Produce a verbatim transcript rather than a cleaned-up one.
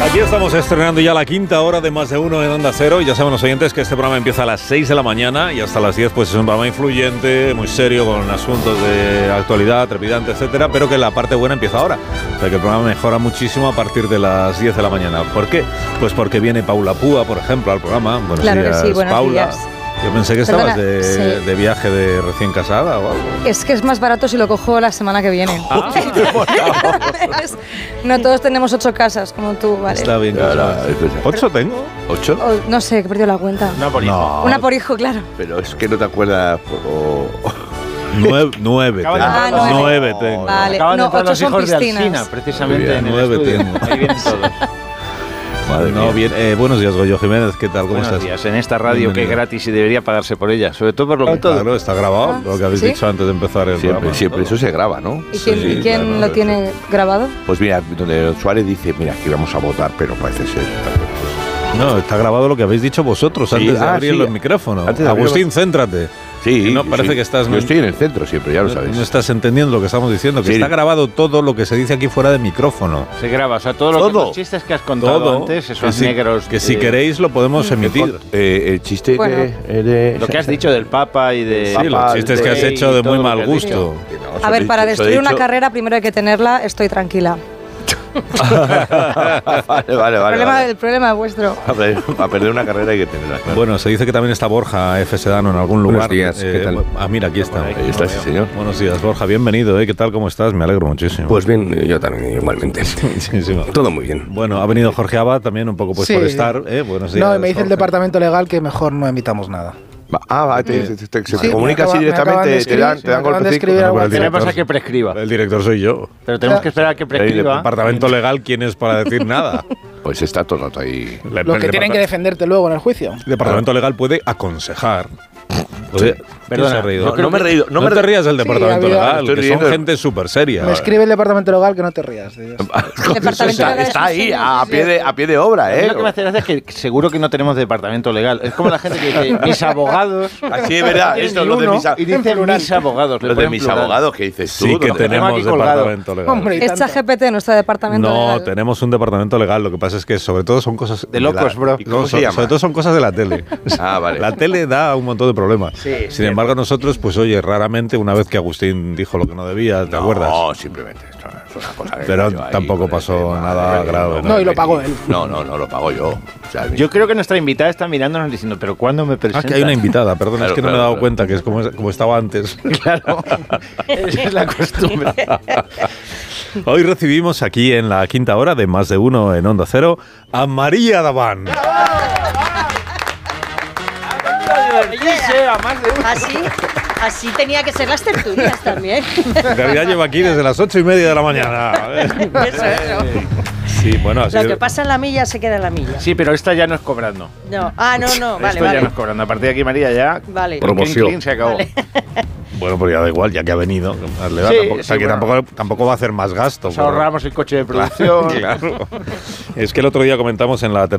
Aquí estamos estrenando ya la quinta hora de Más de Uno en Onda Cero. Y ya saben los oyentes que este programa empieza a las seis de la mañana y hasta las diez pues es un programa influyente, muy serio, con asuntos de actualidad, trepidante, etcétera, pero que la parte buena empieza ahora. O sea que el programa mejora muchísimo a partir de las diez de la mañana. ¿Por qué? Pues porque viene Paula Púa, por ejemplo, al programa. Buenos claro días, que sí, buenos Paula. días. Yo pensé que Perdona, estabas de, sí. de viaje de recién casada o algo. Es que es más barato si lo cojo la semana que viene. Ah, no todos tenemos ocho casas como tú, ¿vale? Está bien. Ya, la- ¿Ocho tengo? ¿Ocho? O, no sé, que he perdido la cuenta. No, por hijo. No. Una por hijo, claro. Pero es que no te acuerdas. O... Nueve, nueve Acaban tengo. de entrar los- nueve tengo. Vale. Acaban de no, entrar ocho los son hijos de piscinas. Alsina, precisamente Muy bien, en el nueve estudio. tengo. Ahí vienen todos. Madre no, bien. Eh, buenos días, Goyo Jiménez. ¿Qué tal? ¿Cómo Buenos estás? días. En esta radio que es Bienvenido. gratis y debería pagarse por ella, sobre todo por lo que todo. Claro, está grabado, Ah, lo que habéis ¿sí? dicho antes de empezar el Siempre, programa. siempre. Todo. Eso se graba, ¿no? ¿Y quién, Sí, ¿y quién claro, lo eso. tiene grabado? Pues mira, donde Suárez dice, mira, que íbamos a votar, pero parece ser. No, está grabado lo que habéis dicho vosotros Sí, antes de ah, abrir sí. los micrófonos. Antes de abrir Agustín, los- céntrate. Sí, No, parece sí. que estás- Yo estoy en el centro siempre, ya lo No, sabes. no estás entendiendo lo que estamos diciendo, que Sí. está grabado todo lo que se dice aquí fuera de micrófono. Se graba, o sea, todo lo que Todo. los chistes que has contado Todo. antes, que esos si, negros. que si de- queréis lo podemos emitir. Eh, el chiste Bueno. que eh, de... Lo que has dicho del Papa y de. Sí, los chistes que has de- hecho de y todo muy lo que mal has gusto. dicho. Que no, A ver, eso para he dicho- destruir he una dicho- carrera primero hay que tenerla, estoy tranquila. vale, vale, el, vale. problema, vale. el problema es vuestro. A perder, a perder una carrera hay que tenerla. Claro. Bueno, se dice que también está Borja F. Sedano en algún Buenos lugar. días, ¿qué tal? Ah, mira, aquí está. Ahí está ese señor. Buenos días, Borja, bienvenido. ¿eh? ¿Qué tal? ¿Cómo estás? Me alegro muchísimo. Pues bien, yo también igualmente. Sí, sí. Todo muy bien. Bueno, ha venido Jorge Abad también un poco pues Sí. por estar. ¿eh? Buenos días. No, y me dice el Jorge. departamento legal que mejor no emitamos nada. Va- Ah, va, te, te- te- se Sí, comunica me así acaba- me acaban directamente, de te escribir, dan, te me dan acaban de golpecitos. escribir No, algo pero el así. Tenemos director- a que prescriba. El director soy yo. Pero tenemos que esperar a que El prescriba. departamento legal, ¿quién es para decir nada? Pues está todo el rato ahí. Le- Los el que tienen que departa- defenderte luego en el juicio. El departamento legal puede aconsejar. Puede- ¿Quién Perdona, se ha reído? No, no me he reído. No, No, me te re- rías del Sí, departamento ha habido- legal, Estoy que son riendo. gente súper seria. Me escribe el departamento legal que no te rías. tío. Departamento está, legal es está un ahí, señor, a sí, pie, sí. de, a pie de obra, A mí ¿eh? lo que me hace gracia es que seguro que no tenemos departamento legal. Es como la gente que dice mis abogados. Así es verdad, Tienen esto, ni los de uno, mis, a- y dice mis abogados. le los de ponen mis plural. abogados, ¿qué dices tú? Sí que ¿Dónde? tenemos aquí colgado. departamento legal. Hombre, y Es tanto. ChatGPT nuestro departamento No, legal. tenemos un departamento legal. Lo que pasa es que sobre todo son cosas De locos, la- bro. ¿Y cómo no, se so- llama? Sobre todo son cosas de la tele. Ah, vale. La tele da un montón de problemas. Sí, Sin sí. embargo, nosotros, pues oye, raramente, una vez que Agustín dijo lo que no debía, ¿te acuerdas? No, simplemente esto es una cosa que Pero yo ahí tampoco con el pasó tema nada de- grave, ¿no? No, y lo pagó él. No, no, no lo pago yo. O sea, Yo creo que nuestra invitada está mirándonos diciendo, pero ¿cuándo me Ah, presentas? que hay una invitada, perdona, Claro, es que no me he claro, dado claro. cuenta que es como, como estaba antes. Claro, esa es la costumbre. Hoy recibimos aquí en la quinta hora de Más de Uno en Onda Cero a María Daván. A más de uno. Así, así tenía que ser las tertulias también. En realidad lleva aquí desde las ocho y media de la mañana. Eso, eso. Sí, bueno, así Lo que pasa en la milla se queda en la milla. Sí, pero esta ya no es cobrando. No. Ah, no, no, vale, Esto ya no vale. es cobrando. A partir de aquí, María, ya. Vale. Promoción. Clean, clean, se acabó. Vale. Bueno, pero ya da igual, ya que ha venido. Le da Sí, tampoco, o sea, sí, que bueno. tampoco, tampoco va a hacer más gasto. Nos pero- ahorramos el coche de producción. Claro. Es que el otro día comentamos en la